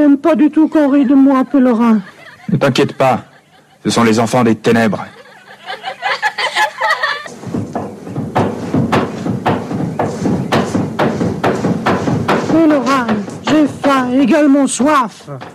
n'aime pas du tout qu'on rie de moi, pèlerin. Ne t'inquiète pas, ce sont les enfants des ténèbres. Pèlerin, j'ai faim, également soif.